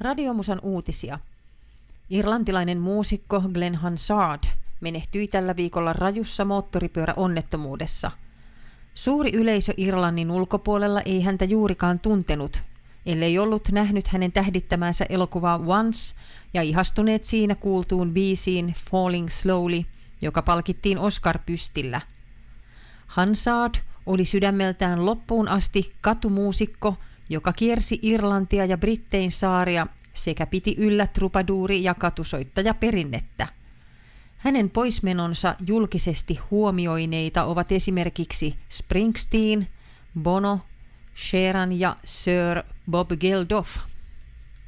Radiomusan uutisia. Irlantilainen muusikko Glenn Hansard menehtyi tällä viikolla rajussa moottoripyöräonnettomuudessa. Suuri yleisö Irlannin ulkopuolella ei häntä juurikaan tuntenut, ellei ollut nähnyt hänen tähdittämäänsä elokuvaa Once ja ihastuneet siinä kuultuun biisiin Falling Slowly, joka palkittiin Oscar-pystillä. Hansard oli sydämeltään loppuun asti katumuusikko, joka kiersi Irlantia ja Brittein saaria sekä piti yllä trubaduuri- ja katusoittajaperinnettä. Hänen poismenonsa julkisesti huomioineita ovat esimerkiksi Springsteen, Bono, Sheeran ja Sir Bob Geldof.